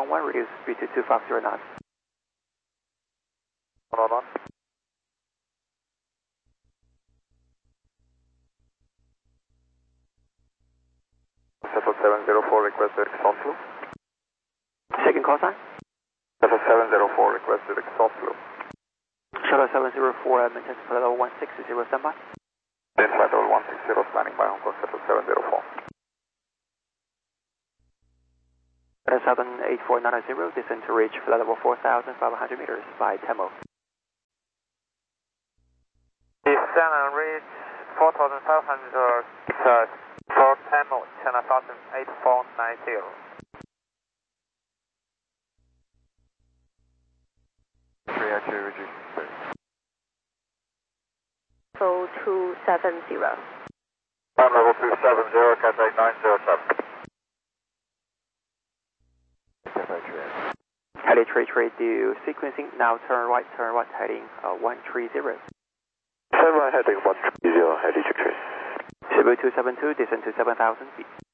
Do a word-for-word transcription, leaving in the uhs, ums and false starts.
one one, reduce speed to two five zero knots. Hold on. Shuttle seven zero four, requested exhaust loop. Second call sign. Shuttle seven zero four, requested exhaust loop. Shuttle seven zero four, maintain flight level one six zero, standby. Maintain flight level one six zero, standing by Hong Kong Shuttle seven zero four. seven eight four nine zero, descend to reach flight level four thousand five hundred meters by Tamo. Descend and reach four thousand five hundred meters for Tamo, China Southern eight four nine zero. Three actually reducing speed. So two seven zero. Time level two seven zero, Cathay nine zero seven. Heli three three, do sequencing, now turn right, turn right, heading uh, one three zero. Turn right heading one three zero, Heli three three. Cebu two seven two, descend to seven thousand feet.